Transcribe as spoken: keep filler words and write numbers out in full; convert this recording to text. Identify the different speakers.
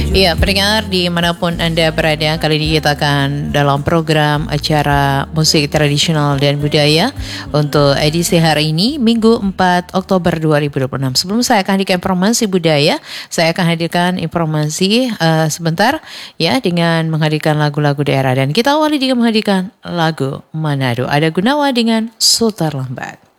Speaker 1: Iya, pendengar dimanapun Anda berada, kali ini kita akan dalam program acara musik tradisional dan budaya untuk edisi hari ini, Minggu empat Oktober dua ribu dua puluh enam. Sebelum saya akan hadirkan informasi budaya, saya akan hadirkan informasi uh, sebentar ya dengan menghadirkan lagu-lagu daerah. Dan kita awali dengan menghadirkan lagu Manado. Ada Gunawan dengan Sultan Lambat.